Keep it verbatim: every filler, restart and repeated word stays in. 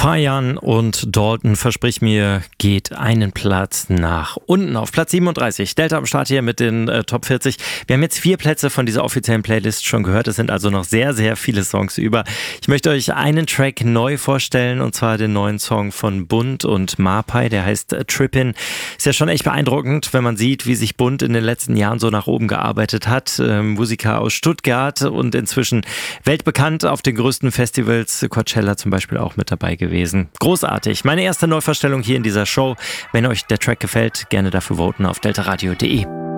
Fayan und Dalton, versprich mir, geht einen Platz nach unten auf Platz siebenunddreißig. Delta am Start hier mit den äh, Top vierzig. Wir haben jetzt vier Plätze von dieser offiziellen Playlist schon gehört. Es sind also noch sehr, sehr viele Songs über. Ich möchte euch einen Track neu vorstellen, und zwar den neuen Song von Bund und Marpai. Der heißt äh, Trippin'. Ist ja schon echt beeindruckend, wenn man sieht, wie sich Bund in den letzten Jahren so nach oben gearbeitet hat. Ähm, Musiker aus Stuttgart und inzwischen weltbekannt auf den größten Festivals, Coachella zum Beispiel, auch mit dabei gewesen. Großartig. Meine erste Neuvorstellung hier in dieser Show. Wenn euch der Track gefällt, gerne dafür voten auf delta radio punkt de.